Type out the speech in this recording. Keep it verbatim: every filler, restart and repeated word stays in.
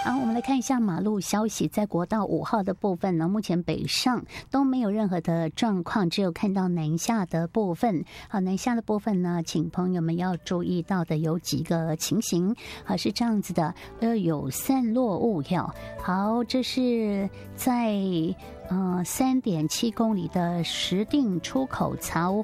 好，我们来看一下马路消息，在国道五号的部分呢，目前北上都没有任何的状况，只有看到南下的部分。好，南下的部分呢，请朋友们要注意到的有几个情形，好，是这样子的，呃，有散落物哟。好，这是在呃三点七公里的石碇出口槽